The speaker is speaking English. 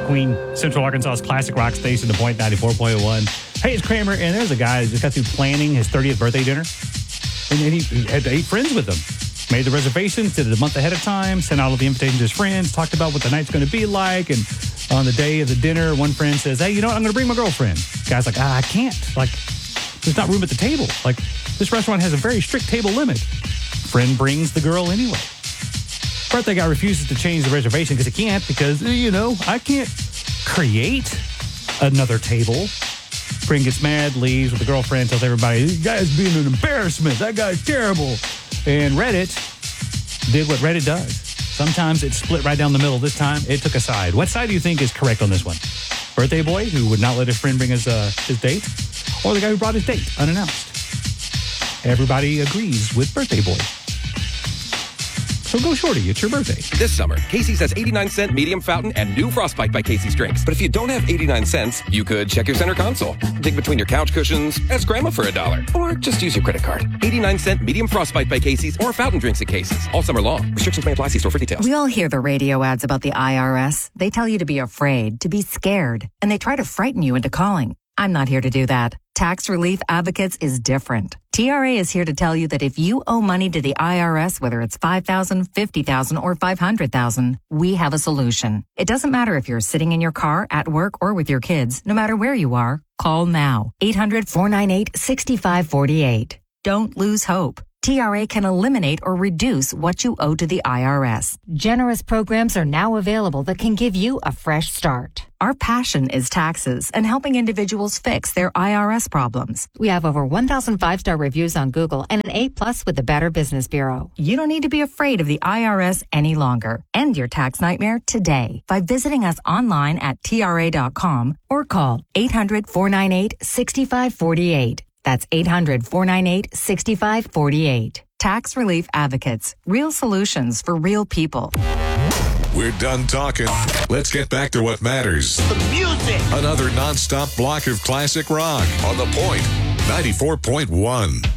between Central Arkansas's classic rock station, The Point 94.1. Hey, it's Kramer, and there's a guy that just got through planning his 30th birthday dinner. And then he had 8 friends with him. Made the reservations, did it a month ahead of time, sent out all the invitations to his friends, talked about what the night's going to be like. And on the day of the dinner, one friend says, hey, you know what? I'm going to bring my girlfriend. Guy's like, I can't. Like, there's not room at the table. Like, this restaurant has a very strict table limit. Friend brings the girl anyway. Birthday guy refuses to change the reservation because he can't because, I can't create another table. Friend gets mad, leaves with the girlfriend, tells everybody, this guy's being an embarrassment. That guy's terrible. And Reddit did what Reddit does. Sometimes it split right down the middle. This time, it took a side. What side do you think is correct on this one? Birthday boy, who would not let his friend bring his date? Or the guy who brought his date unannounced? Everybody agrees with birthday boy. So go shorty, it's your birthday. This summer, Casey's has 89-cent medium fountain and new Frostbite by Casey's drinks. But if you don't have 89 cents, you could check your center console, dig between your couch cushions, ask grandma for $1, or just use your credit card. 89-cent medium Frostbite by Casey's or fountain drinks at Casey's. All summer long. Restrictions may apply. See store for details. We all hear the radio ads about the IRS. They tell you to be afraid, to be scared, and they try to frighten you into calling. I'm not here to do that. Tax Relief Advocates is different. TRA is here to tell you that if you owe money to the IRS, whether it's $5,000, $50,000, or $500,000, we have a solution. It doesn't matter if you're sitting in your car, at work, or with your kids. No matter where you are, call now. 800-498-6548. Don't lose hope. TRA can eliminate or reduce what you owe to the IRS. Generous programs are now available that can give you a fresh start. Our passion is taxes and helping individuals fix their IRS problems. We have over 1,000 5-star reviews on Google and an A+ with the Better Business Bureau. You don't need to be afraid of the IRS any longer. End your tax nightmare today by visiting us online at TRA.com or call 800-498-6548. That's 800-498-6548. Tax Relief Advocates. Real solutions for real people. We're done talking. Let's get back to what matters. The music. Another nonstop block of classic rock on The Point 94.1.